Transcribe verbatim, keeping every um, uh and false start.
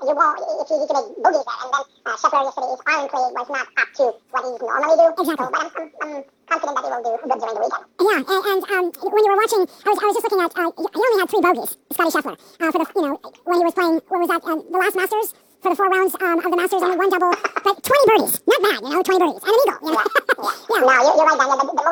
you won't, if you, you can make bogeys there. And then uh, Scheffler yesterday's ironclad was not up to what he's normally do. Exactly. So, but I'm, I'm, I'm confident that he will do good during the weekend. Yeah, and, and um, when you were watching, I was I was just looking at. Uh, he only had three bogeys, Scotty Scheffler, uh, for the you know when he was playing. What was that? Uh, the last Masters for the four rounds um, of the Masters, only one double, but twenty birdies, not bad, you know, twenty birdies and an eagle. You know? Yeah, yeah. yeah. No, you're, you're right, Dan. The, the, the